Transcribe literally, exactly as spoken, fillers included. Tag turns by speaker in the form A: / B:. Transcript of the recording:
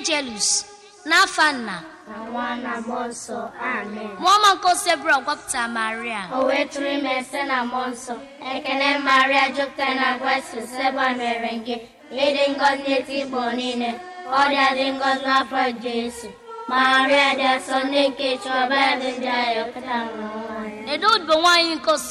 A: Angelus Nafana
B: Nawana Monso, Amen.
A: Mama Kosebra Wapta Maria.
B: O wetri mesena Monso, Ekene Maria Juptena Guesu, Seba Merengue, Leading God native bonine, Odia Dingos Nafra Jesu, Maria de Sonne Kitchen, Bad and Jaya,
A: They don't be one in